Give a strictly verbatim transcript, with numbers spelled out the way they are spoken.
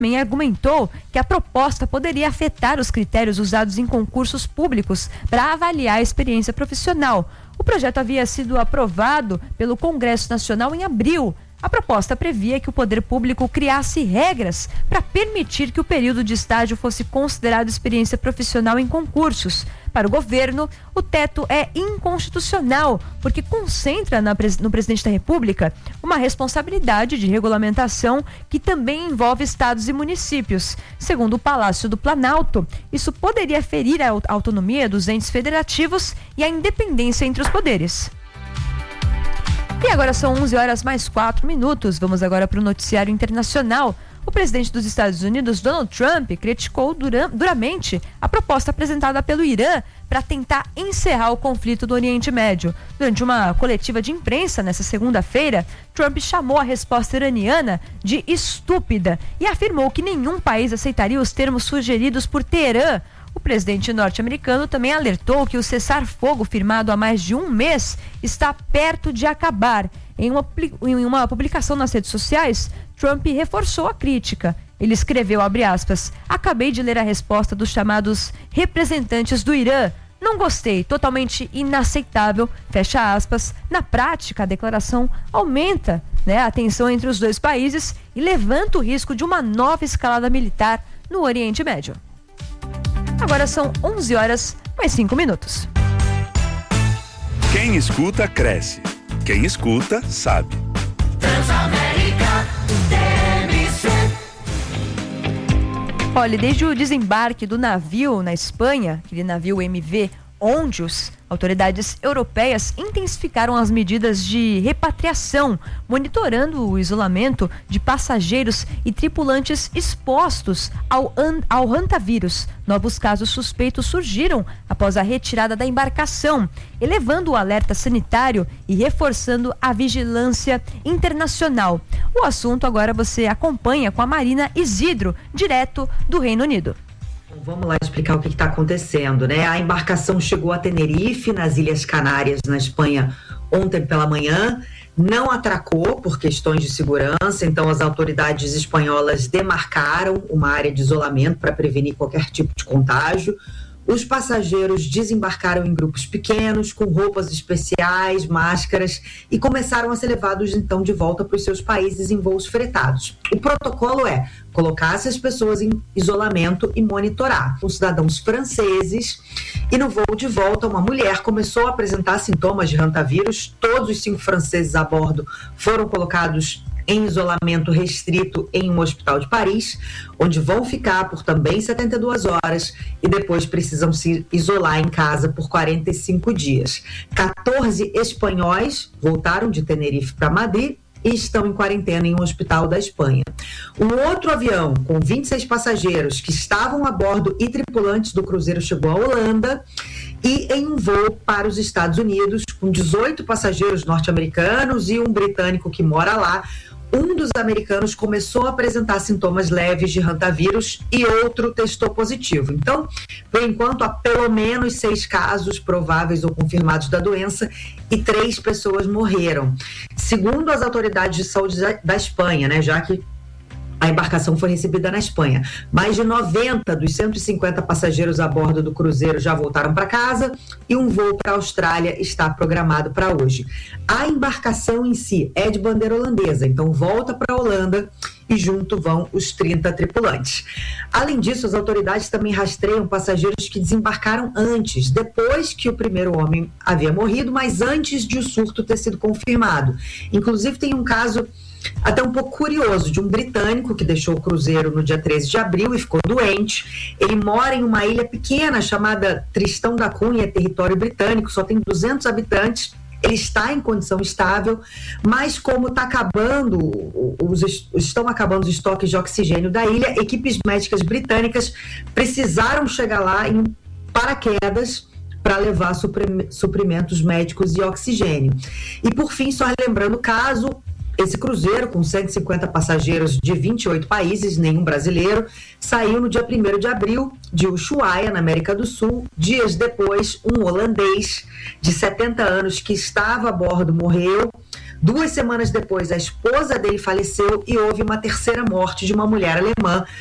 também argumentou que a proposta poderia afetar os critérios usados em concursos públicos para avaliar a experiência profissional. O projeto havia sido aprovado pelo Congresso Nacional em abril. A proposta previa que o poder público criasse regras para permitir que o período de estágio fosse considerado experiência profissional em concursos. Para o governo, o teto é inconstitucional, porque concentra na, no presidente da República uma responsabilidade de regulamentação que também envolve estados e municípios. Segundo o Palácio do Planalto, isso poderia ferir a autonomia dos entes federativos e a independência entre os poderes. E agora são onze horas mais quatro minutos. Vamos agora para o noticiário internacional. O presidente dos Estados Unidos, Donald Trump, criticou dura, duramente a proposta apresentada pelo Irã para tentar encerrar o conflito do Oriente Médio. Durante uma coletiva de imprensa nesta segunda-feira, Trump chamou a resposta iraniana de estúpida e afirmou que nenhum país aceitaria os termos sugeridos por Teherã. O presidente norte-americano também alertou que o cessar-fogo firmado há mais de um mês está perto de acabar. Em uma, em uma publicação nas redes sociais, Trump reforçou a crítica. Ele escreveu, abre aspas, acabei de ler a resposta dos chamados representantes do Irã. Não gostei, totalmente inaceitável, fecha aspas. Na prática, a declaração aumenta, né, a tensão entre os dois países e levanta o risco de uma nova escalada militar no Oriente Médio. Agora são onze horas mais cinco minutos. Quem escuta, cresce. Quem escuta, sabe. Transamérica T M C. Olha, desde o desembarque do navio na Espanha, aquele navio M V Ondius, autoridades europeias intensificaram as medidas de repatriação, monitorando o isolamento de passageiros e tripulantes expostos ao, ao hantavírus. Novos casos suspeitos surgiram após a retirada da embarcação, elevando o alerta sanitário e reforçando a vigilância internacional. O assunto agora você acompanha com a Marina Isidro, direto do Reino Unido. Vamos lá explicar o que está acontecendo, né? A embarcação chegou a Tenerife, nas Ilhas Canárias, na Espanha, ontem pela manhã. Não atracou por questões de segurança, então as autoridades espanholas demarcaram uma área de isolamento para prevenir qualquer tipo de contágio. Os passageiros desembarcaram em grupos pequenos, com roupas especiais, máscaras, e começaram a ser levados então de volta para os seus países em voos fretados. O protocolo é colocar essas pessoas em isolamento e monitorar. Os cidadãos franceses, e no voo de volta uma mulher começou a apresentar sintomas de hantavírus. Todos os cinco franceses a bordo foram colocados em isolamento restrito em um hospital de Paris, onde vão ficar por também setenta e duas horas e depois precisam se isolar em casa por quarenta e cinco dias. quatorze espanhóis voltaram de Tenerife para Madrid e estão em quarentena em um hospital da Espanha. Um outro avião com vinte e seis passageiros que estavam a bordo e tripulantes do cruzeiro chegou à Holanda e em um voo para os Estados Unidos com dezoito passageiros norte-americanos e um britânico que mora lá. Um dos americanos começou a apresentar sintomas leves de hantavírus e outro testou positivo. Então, por enquanto, há pelo menos seis casos prováveis ou confirmados da doença e três pessoas morreram. Segundo as autoridades de saúde da Espanha, né, já que a embarcação foi recebida na Espanha, mais de noventa dos cento e cinquenta passageiros a bordo do cruzeiro já voltaram para casa e um voo para a Austrália está programado para hoje. A embarcação em si é de bandeira holandesa, então volta para a Holanda e junto vão os trinta tripulantes. Além disso, as autoridades também rastreiam passageiros que desembarcaram antes, depois que o primeiro homem havia morrido, mas antes de o surto ter sido confirmado. Inclusive tem um caso até um pouco curioso, de um britânico que deixou o cruzeiro no dia treze de abril e ficou doente. Ele mora em uma ilha pequena chamada Tristão da Cunha, território britânico, só tem duzentos habitantes. Ele está em condição estável, mas como está acabando, os, estão acabando os estoques de oxigênio da ilha, equipes médicas britânicas precisaram chegar lá em paraquedas para levar suprimentos médicos e oxigênio. E por fim, só lembrando o caso, esse cruzeiro, com cento e cinquenta passageiros de vinte e oito países, nenhum brasileiro, saiu no dia primeiro de abril de Ushuaia, na América do Sul. Dias depois, um holandês de setenta anos que estava a bordo morreu. Duas semanas depois, a esposa dele faleceu e houve uma terceira morte de uma mulher alemã